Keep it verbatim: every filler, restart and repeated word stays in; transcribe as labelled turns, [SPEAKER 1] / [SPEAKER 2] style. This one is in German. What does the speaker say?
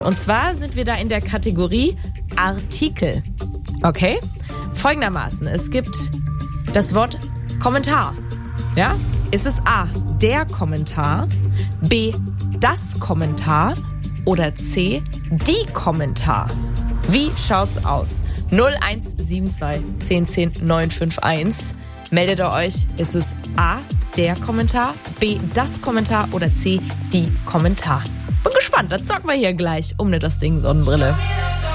[SPEAKER 1] Und zwar sind wir da in der Kategorie Artikel. Okay? Folgendermaßen, es gibt das Wort Kommentar. Ja? Ist es A, der Kommentar, B, das Kommentar oder C, die Kommentar? Wie schaut's aus? null eins sieben zwei zehn zehn neun fünf eins. Meldet ihr euch, ist es A, der Kommentar, B, das Kommentar oder C, die Kommentar? Bin gespannt, dann zocken wir hier gleich um ne das Ding Sonnenbrille.